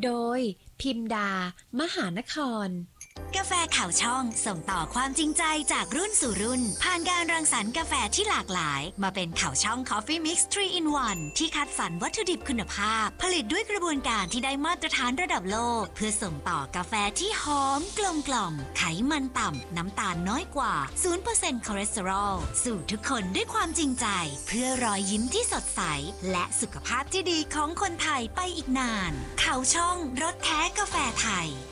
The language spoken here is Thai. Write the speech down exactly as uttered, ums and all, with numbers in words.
โดยพิมดา มหานครกาแฟข่าวช่องส่งต่อความจริงใจจากรุ่นสู่รุ่นผ่านการรังสรรค์กาแฟที่หลากหลายมาเป็นข่าวช่อง Coffee Mix ทรี in วัน ที่คัดสรรวัตถุดิบคุณภาพผลิตด้วยกระบวนการที่ได้มาตรฐานระดับโลกเพื่อส่งต่อกาแฟที่หอมกลมกล่อมไขมันต่ำน้ำตาลน้อยกว่า ศูนย์เปอร์เซ็นต์ คอเลสเตอรอลสู่ทุกคนด้วยความจริงใจเพื่อรอยยิ้มที่สดใสและสุขภาพที่ดีของคนไทยไปอีกนานข่าวช่องรสแท้กาแฟไทย